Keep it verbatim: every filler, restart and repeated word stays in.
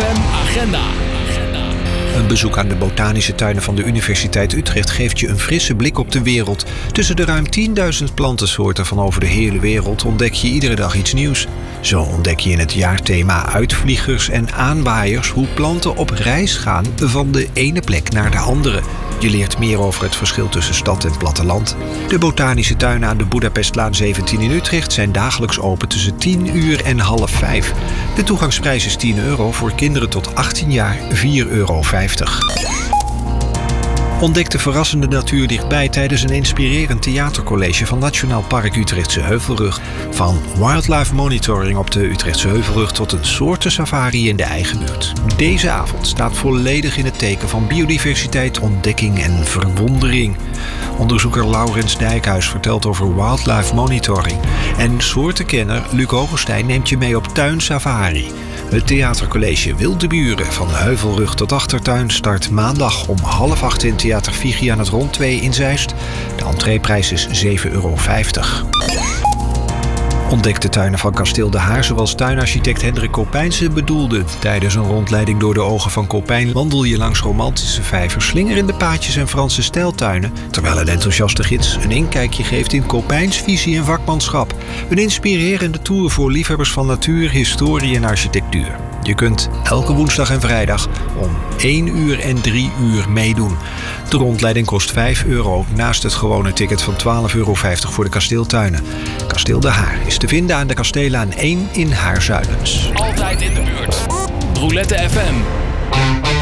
M Agenda. Een bezoek aan de botanische tuinen van de Universiteit Utrecht geeft je een frisse blik op de wereld. Tussen de ruim tienduizend plantensoorten van over de hele wereld ontdek je iedere dag iets nieuws. Zo ontdek je in het jaarthema Uitvliegers en Aanwaaiers hoe planten op reis gaan van de ene plek naar de andere. Je leert meer over het verschil tussen stad en platteland. De botanische tuinen aan de Boedapestlaan zeventien in Utrecht zijn dagelijks open tussen tien uur en half vijf. De toegangsprijs is tien euro, voor kinderen tot achttien jaar vier euro vijftig. Ontdek de verrassende natuur dichtbij tijdens een inspirerend theatercollege van Nationaal Park Utrechtse Heuvelrug. Van wildlife monitoring op de Utrechtse Heuvelrug tot een soortensafari in de eigen buurt. Deze avond staat volledig in het teken van biodiversiteit, ontdekking en verwondering. Onderzoeker Laurens Dijkhuis vertelt over wildlife monitoring. En soortenkenner Luc Hogenstein neemt je mee op tuinsafari. Het theatercollege Wilde Buren van Heuvelrug tot Achtertuin start maandag om half acht in Theater Vigie aan het Rond twee in Zeist. De entreeprijs is zeven euro vijftig. Ontdek de tuinen van Kasteel De Haar zoals tuinarchitect Hendrik Kopijn ze bedoelde. Tijdens een rondleiding door de ogen van Kopijn wandel je langs romantische vijvers, slingerende paadjes en Franse stijltuinen, terwijl een enthousiaste gids een inkijkje geeft in Kopijns visie en vakmanschap. Een inspirerende tour voor liefhebbers van natuur, historie en architectuur. Je kunt elke woensdag en vrijdag om één uur en drie uur meedoen. De rondleiding kost vijf euro, naast het gewone ticket van twaalf euro vijftig voor de kasteeltuinen. Kasteel De Haar is te vinden aan de Kasteellaan één in Haarzuilens. Altijd in de buurt. Roulette F M.